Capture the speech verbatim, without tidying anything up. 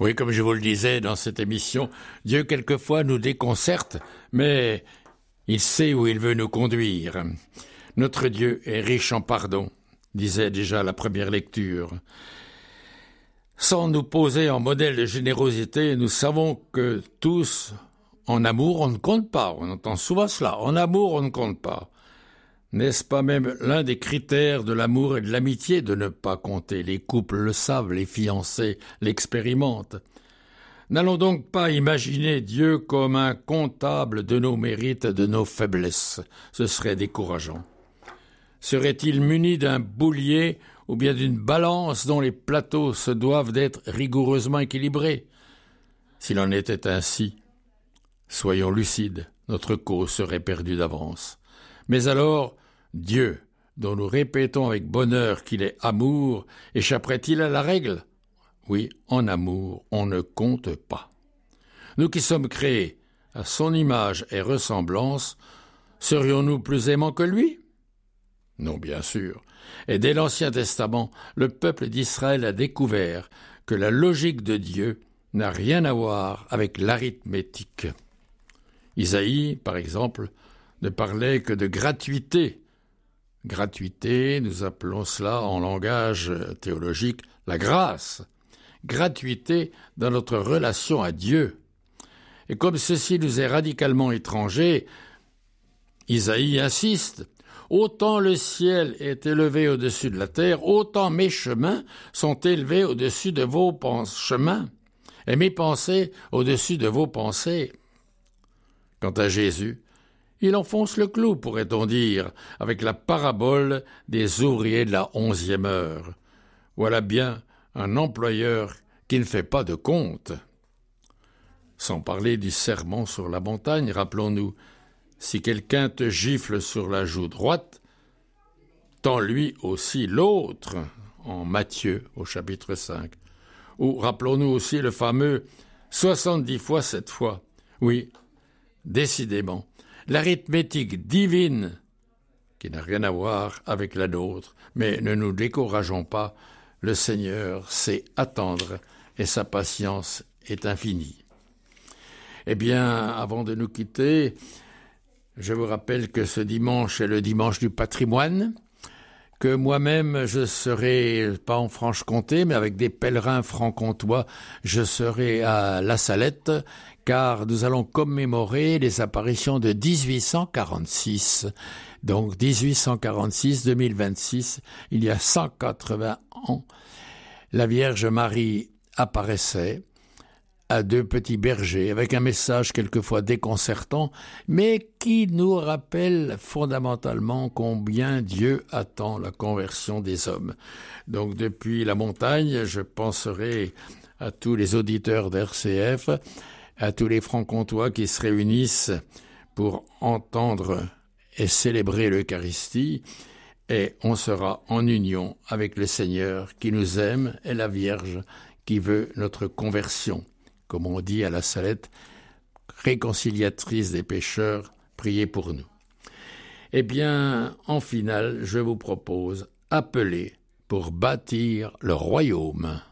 Oui, comme je vous le disais dans cette émission, Dieu quelquefois nous déconcerte, mais il sait où il veut nous conduire. Notre Dieu est riche en pardon, disait déjà la première lecture. Sans nous poser en modèle de générosité, nous savons que tous, en amour, on ne compte pas. On entend souvent cela. En amour, on ne compte pas. N'est-ce pas même l'un des critères de l'amour et de l'amitié de ne pas compter? Les couples le savent, les fiancés l'expérimentent. N'allons donc pas imaginer Dieu comme un comptable de nos mérites et de nos faiblesses. Ce serait décourageant. Serait-il muni d'un boulier ou bien d'une balance dont les plateaux se doivent d'être rigoureusement équilibrés? S'il en était ainsi, soyons lucides, notre cause serait perdue d'avance. Mais alors, Dieu, dont nous répétons avec bonheur qu'il est amour, échapperait-il à la règle? Oui, en amour, on ne compte pas. Nous qui sommes créés à son image et ressemblance, serions-nous plus aimants que lui? Non, bien sûr. Et dès l'Ancien Testament, le peuple d'Israël a découvert que la logique de Dieu n'a rien à voir avec l'arithmétique. Isaïe, par exemple, ne parlait que de gratuité. Gratuité, nous appelons cela en langage théologique la grâce. Gratuité dans notre relation à Dieu. Et comme ceci nous est radicalement étranger, Isaïe insiste. Autant le ciel est élevé au-dessus de la terre, autant mes chemins sont élevés au-dessus de vos chemins, et mes pensées au-dessus de vos pensées. Quant à Jésus, il enfonce le clou, pourrait-on dire, avec la parabole des ouvriers de la onzième heure. Voilà bien un employeur qui ne fait pas de compte. Sans parler du sermon sur la montagne, rappelons-nous, si quelqu'un te gifle sur la joue droite, tends lui aussi l'autre, en Matthieu au chapitre cinq. Ou rappelons-nous aussi le fameux soixante-dix fois sept fois. Oui, décidément, l'arithmétique divine, qui n'a rien à voir avec la nôtre, mais ne nous décourageons pas, le Seigneur sait attendre et sa patience est infinie. Eh bien, avant de nous quitter, je vous rappelle que ce dimanche est le dimanche du patrimoine, que moi-même je serai, pas en Franche-Comté, mais avec des pèlerins franc-comtois, je serai à La Salette, car nous allons commémorer les apparitions de dix-huit cent quarante-six. Donc dix-huit cent quarante-six deux mille vingt-six, il y a cent quatre-vingts ans, la Vierge Marie apparaissait à deux petits bergers, avec un message quelquefois déconcertant, mais qui nous rappelle fondamentalement combien Dieu attend la conversion des hommes. Donc depuis la montagne, je penserai à tous les auditeurs d'R C F, à tous les francs-comtois qui se réunissent pour entendre et célébrer l'Eucharistie, et on sera en union avec le Seigneur qui nous aime et la Vierge qui veut notre conversion. Comme on dit à la Salette, réconciliatrice des pécheurs, priez pour nous. Eh bien, en finale, je vous propose appeler pour bâtir le royaume.